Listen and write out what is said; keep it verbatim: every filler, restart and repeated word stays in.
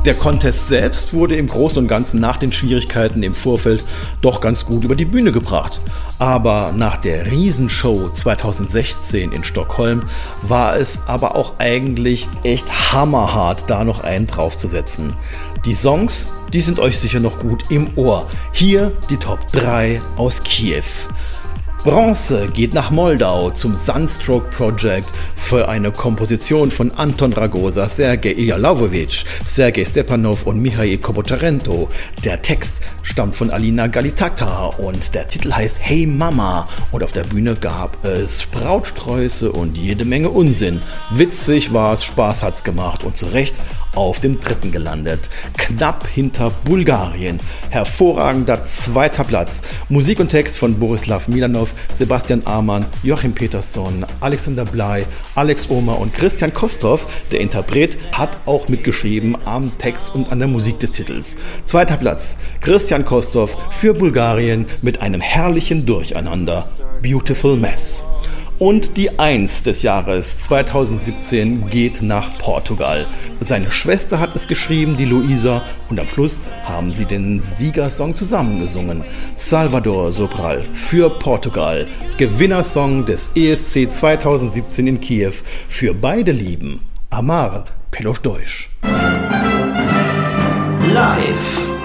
Der Contest selbst wurde im Großen und Ganzen nach den Schwierigkeiten im Vorfeld doch ganz gut über die Bühne gebracht. Aber nach der Riesenshow zweitausendsechzehn in Stockholm war es aber auch eigentlich echt hammerhart, da noch einen draufzusetzen. Die Songs, die sind euch sicher noch gut im Ohr. Hier die Top drei aus Kiew. Bronze geht nach Moldau zum Sunstroke Project für eine Komposition von Anton Ragosa, Sergei Iljalovovic, Sergei Stepanov und Michail Kobotarento. Der Text stammt von Alina Galitata und der Titel heißt Hey Mama. Und auf der Bühne gab es Sprautsträuße und jede Menge Unsinn. Witzig war es, Spaß hat's gemacht und zu Recht auf dem dritten gelandet. Knapp hinter Bulgarien. Hervorragender zweiter Platz. Musik und Text von Borislav Milanov, Sebastian Amann, Joachim Peterson, Alexander Bley, Alex Ohmer und Christian Kostov. Der Interpret hat auch mitgeschrieben am Text und an der Musik des Titels. Zweiter Platz. Christian Kostov für Bulgarien mit einem herrlichen Durcheinander. Beautiful Mess. Und die Eins des Jahres zweitausendsiebzehn geht nach Portugal. Seine Schwester hat es geschrieben, die Luisa, und am Schluss haben sie den Siegersong zusammengesungen. Salvador Sobral für Portugal, Gewinnersong des E S C zweitausendsiebzehn in Kiew. Für beide Lieben, Amar pelos dois. Live.